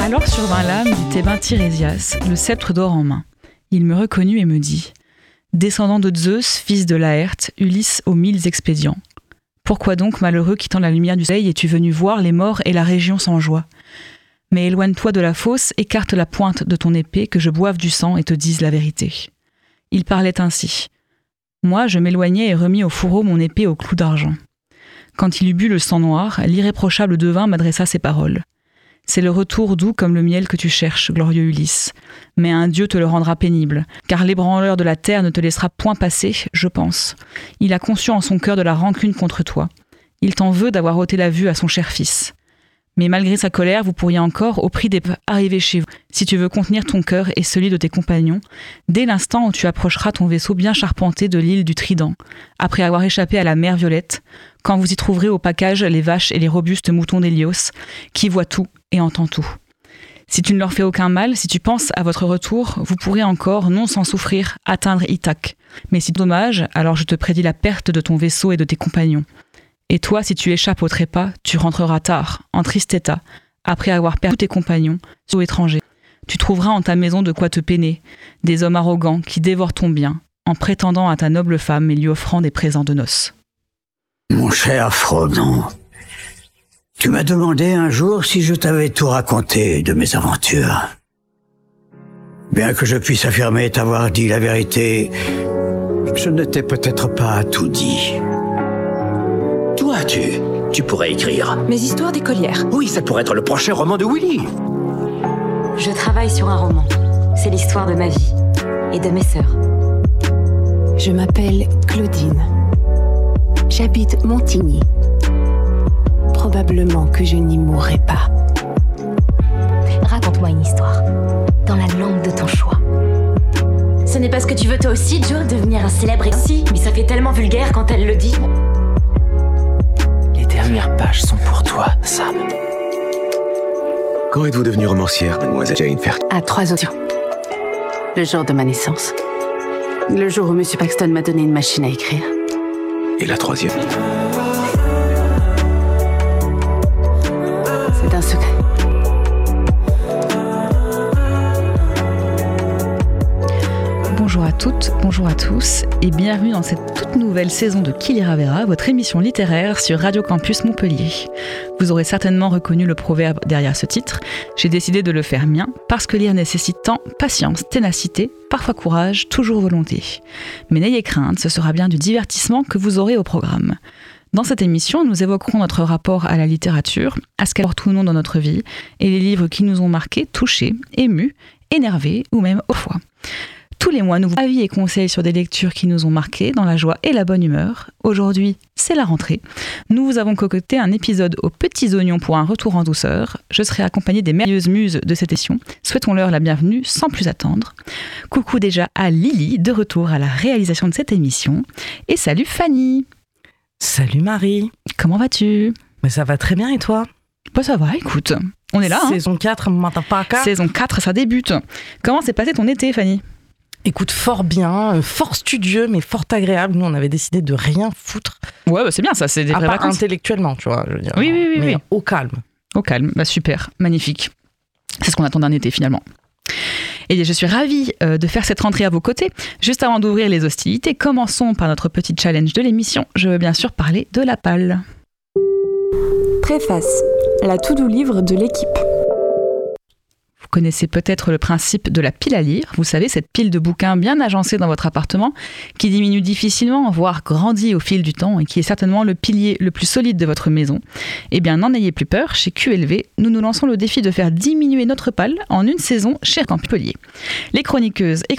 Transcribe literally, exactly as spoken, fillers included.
Alors survint l'âme du Thébain Tirésias, le sceptre d'or en main. Il me reconnut et me dit « Descendant de Zeus, fils de Laërte, Ulysse aux mille expédients. Pourquoi donc, malheureux, quittant la lumière du soleil, es-tu venu voir les morts et la région sans joie ? Mais éloigne-toi de la fosse, écarte la pointe de ton épée, que je boive du sang et te dise la vérité. » Il parlait ainsi. Moi, je m'éloignai et remis au fourreau mon épée au clou d'argent. Quand il eut bu le sang noir, l'irréprochable devin m'adressa ces paroles. C'est le retour doux comme le miel que tu cherches, glorieux Ulysse. Mais un dieu te le rendra pénible, car l'ébranleur de la terre ne te laissera point passer, je pense. Il a conçu en son cœur de la rancune contre toi. Il t'en veut d'avoir ôté la vue à son cher fils. Mais malgré sa colère, vous pourriez encore, au prix des peu, arriver chez vous, si tu veux contenir ton cœur et celui de tes compagnons, dès l'instant où tu approcheras ton vaisseau bien charpenté de l'île du Trident, après avoir échappé à la mer Violette, quand vous y trouverez au package les vaches et les robustes moutons d'Hélios, qui voient tout et entendent tout. Si tu ne leur fais aucun mal, si tu penses à votre retour, vous pourrez encore, non sans souffrir, atteindre Ithaque. Mais si dommage, alors je te prédis la perte de ton vaisseau et de tes compagnons. Et toi, si tu échappes au trépas, tu rentreras tard, en triste état, après avoir perdu tous tes compagnons, aux étrangers. Tu trouveras en ta maison de quoi te peiner, des hommes arrogants qui dévorent ton bien, en prétendant à ta noble femme et lui offrant des présents de noces. Mon cher Frodon, tu m'as demandé un jour si je t'avais tout raconté de mes aventures. Bien que je puisse affirmer t'avoir dit la vérité, je ne t'ai peut-être pas tout dit. Toi, tu, tu pourrais écrire. Mes histoires d'écolière. Oui, ça pourrait être le prochain roman de Willy. Je travaille sur un roman. C'est l'histoire de ma vie et de mes sœurs. Je m'appelle Claudine. J'habite Montigny. Probablement que je n'y mourrai pas. Raconte-moi une histoire, dans la langue de ton choix. Ce n'est pas ce que tu veux toi aussi, Joe, devenir un célèbre et... Si, mais ça fait tellement vulgaire quand elle le dit. Les dernières pages sont pour toi, Sam. Quand êtes-vous devenue romancière, mademoiselle Jane Fairchild ? À trois options. Le jour de ma naissance. Le jour où M. Paxton m'a donné une machine à écrire. Et la troisième ? C'est un secret. Bonjour à toutes, bonjour à tous et bienvenue dans cette toute nouvelle saison de Qui lira verra, votre émission littéraire sur Radio Campus Montpellier. Vous aurez certainement reconnu le proverbe derrière ce titre. J'ai décidé de le faire mien parce que lire nécessite tant patience, ténacité, parfois courage, toujours volonté. Mais n'ayez crainte, ce sera bien du divertissement que vous aurez au programme. Dans cette émission, nous évoquerons notre rapport à la littérature, à ce qu'elle porte ou non dans notre vie, et les livres qui nous ont marqués, touchés, émus, énervés ou même au foie. Tous les mois, nous vous donnons avis et conseils sur des lectures qui nous ont marqués dans la joie et la bonne humeur. Aujourd'hui, c'est la rentrée. Nous vous avons concocté un épisode aux petits oignons pour un retour en douceur. Je serai accompagnée des merveilleuses muses de cette émission. Souhaitons-leur la bienvenue sans plus attendre. Coucou déjà à Lily, de retour à la réalisation de cette émission. Et salut Fanny. Salut Marie. Comment vas-tu ? Mais ça va très bien et toi ? Bah ça va, écoute. On est là. Saison hein. quatre, Matapaka. Saison quatre, ça débute. Comment s'est passé ton été, Fanny ? Écoute, fort bien, fort studieux, mais fort agréable. Nous, on avait décidé de rien foutre. Ouais, bah c'est bien ça, c'est des à vraies part vacances. Intellectuellement, tu vois, je veux dire. Oui, oui, oui. Mais oui. au calme. Au calme, bah super, magnifique. C'est ce qu'on attend d'un été, finalement. Et je suis ravie euh, de faire cette rentrée à vos côtés. Juste avant d'ouvrir les hostilités, commençons par notre petit challenge de l'émission. Je veux bien sûr parler de la palle. Préface. La to-do livre de l'équipe. Vous connaissez peut-être le principe de la pile à lire. Vous savez, cette pile de bouquins bien agencée dans votre appartement, qui diminue difficilement, voire grandit au fil du temps, et qui est certainement le pilier le plus solide de votre maison. Eh bien, n'en ayez plus peur, chez Q L V, nous nous lançons le défi de faire diminuer notre palle en une saison chez Campus Montpellier. Les chroniqueuses et